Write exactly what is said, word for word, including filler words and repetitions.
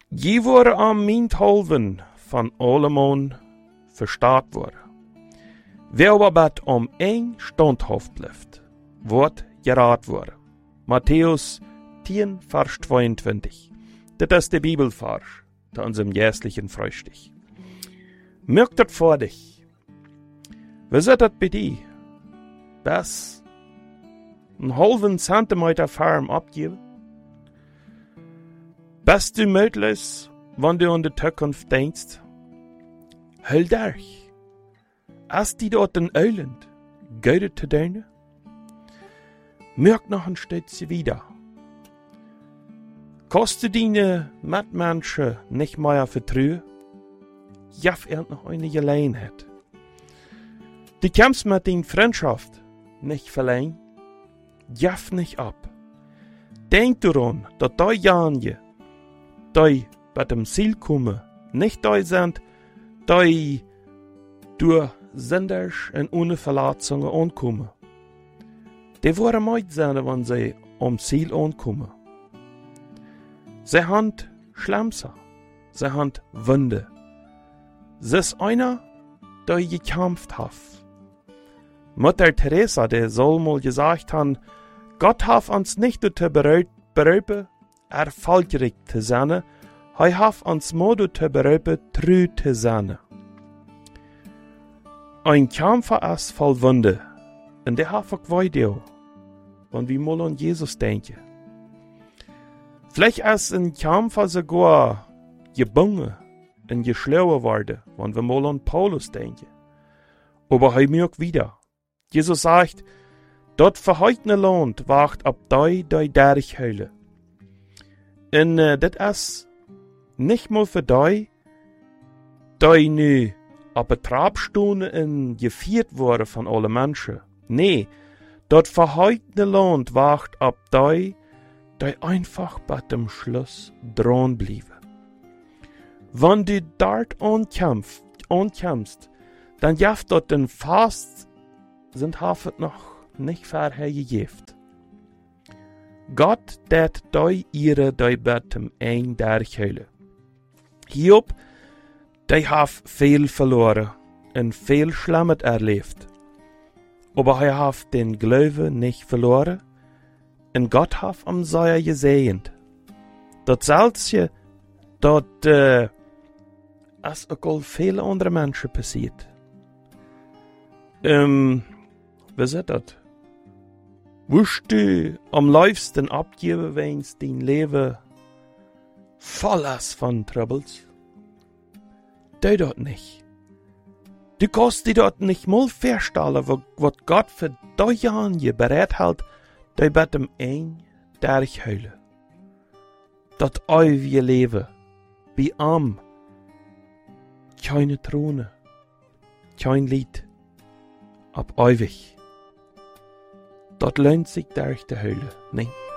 Je worden am Mindholven van allemaan verstaat worden. Wer aber om één standhaft blijft, wordt geraad worden. Matthäus tien, Vers zweiundzwanzig. Das ist der Bibelvers zu unserem jährlichen Frühstück. Merk das vor dich. Wie ist das bei dir? Das einen halben Zentimeter Farm abgeben? Bist du möglich, wenn du an die Zukunft denkst? Hol durch. Als die dort in Euland, geht zu deine? Merk noch ein Stützchen wieder. Koste deine Mitmenschen nicht mehr vertrauen? Jaff er noch eine Gelegenheit. Du kämpfst mit deiner Freundschaft nicht verleihen? Jaff nicht ab. Denk daran, dass die Jahre, die bei dem Ziel kommen, nicht die sind, die durch Sünders und ohne Verletzungen ankommen. Die wollen meid sein, wenn sie am Ziel ankommen. Sie haben Schlemser, sie haben Wunde. Sie ist einer, der gekämpft hat. Mutter Teresa, die soll mal gesagt haben, Gott hat uns nicht dazu berufen, erfolgreich zu sein, er hat uns nur dazu berufen, treu zu sein. Ein Kämpfer ist voll Wunde, und der hat ich weiter, wenn wir mal an Jesus denken. Vielleicht ist ein Kämpfer sogar gebunden und geschlagen worden, wenn wir mal an Paulus denken. Aber er merkt wieder. Jesus sagt, dort verheutene Land wacht ab die, die dadurch heulen. Und äh, das ist nicht mal für die, die nu ab Betrabstunden und gefeiert wurden von allen Menschen. Nee, dort verheutene Land wacht ab die, die einfach bei dem Schluss dran bleiben. Wenn du dort ankämpfst, ankämpfst dann jaft dort den Fast, sind hafet noch nicht verhergegeben. Gott det doi ihre doi betem ein derchheulen. Hiob, die haf viel verloren und viel Schlimmes erlebt. Aber er hat den Glauben nicht verloren und Gott hat am Seier gesehnt. Das Seltsche, dort äh, ist auch viele andere Menschen passiert. Ähm, wie ist das? Wirst du am liebsten abgeben, wenn dein Leben voll ist von Troubles? Tu das nicht. Du kannst dir dort nicht mal vorstellen, was Gott für dich an je bereit hält, die bei dem ein durchheulen. Das ewige Leben, wie arm, keine Throne, kein Lied, ab ewig. Dat lohnt sich durch die Hölle, nee.